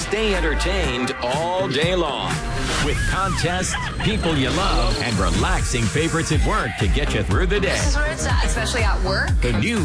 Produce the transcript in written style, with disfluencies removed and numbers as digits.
stay entertained all day long. With contests, people you love, and relaxing favorites at work to get you through the day. This is where it's at, especially at work. The new